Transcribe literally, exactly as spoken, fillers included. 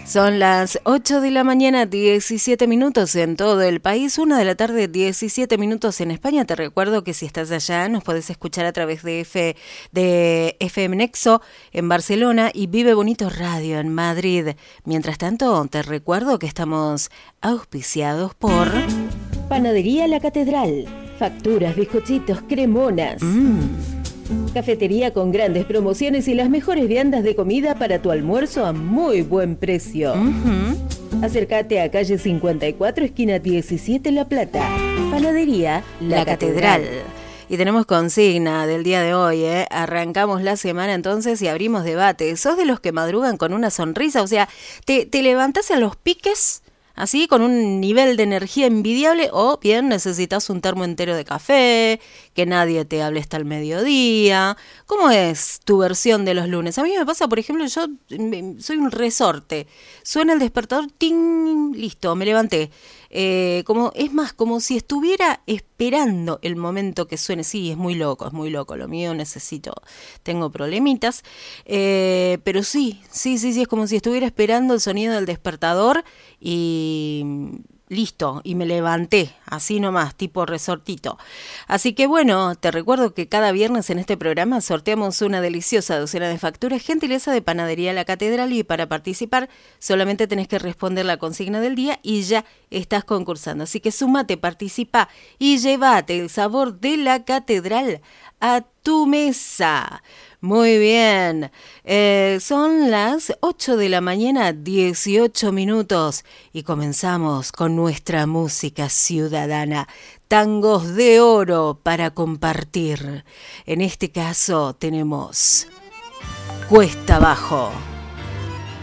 Son las ocho de la mañana, diecisiete minutos en todo el país, una de la tarde, diecisiete minutos en España. Te recuerdo que si estás allá nos podés escuchar a través de, F, de F M Nexo en Barcelona y Vive Bonito Radio en Madrid. Mientras tanto, te recuerdo que estamos auspiciados por Panadería La Catedral. Facturas, bizcochitos, cremonas. Mm. Cafetería con grandes promociones y las mejores viandas de comida para tu almuerzo a muy buen precio. Uh-huh. Acércate a calle cincuenta y cuatro, esquina diecisiete, La Plata. Panadería La, La Catedral. Catedral. Y tenemos consigna del día de hoy, ¿eh? Arrancamos la semana entonces y abrimos debate. ¿Sos de los que madrugan con una sonrisa? O sea, ¿te, te levantás a los piques así con un nivel de energía envidiable o bien necesitas un termo entero de café, que nadie te hable hasta el mediodía? ¿Cómo es tu versión de los lunes? A mí me pasa, por ejemplo, yo soy un resorte. Suena el despertador, ¡ting! Listo, me levanté. Eh, como es más, como si estuviera esperando el momento que suene. Sí, es muy loco, es muy loco. Lo mío necesito, tengo problemitas. Eh, pero sí, sí, sí, sí, es como si estuviera esperando el sonido del despertador y listo, y me levanté, así nomás, tipo resortito. Así que bueno, te recuerdo que cada viernes en este programa sorteamos una deliciosa docena de facturas, gentileza de Panadería La Catedral, y para participar solamente tenés que responder la consigna del día y ya estás concursando. Así que sumate, participa y llévate el sabor de La Catedral a tu mesa. Muy bien, eh, son las ocho de la mañana, dieciocho minutos, y comenzamos con nuestra música ciudadana, tangos de oro para compartir. En este caso tenemos Cuesta Abajo.